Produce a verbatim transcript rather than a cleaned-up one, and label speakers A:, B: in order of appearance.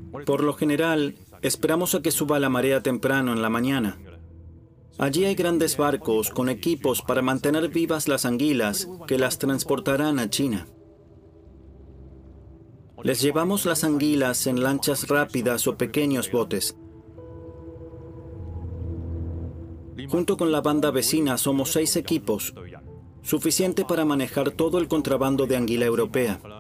A: Por lo general, esperamos a que suba la marea temprano en la mañana. Allí hay grandes barcos con equipos para mantener vivas las anguilas que las transportarán a China. Les llevamos las anguilas en lanchas rápidas o pequeños botes. Junto con la banda vecina somos seis equipos, suficiente para manejar todo el contrabando de anguila europea.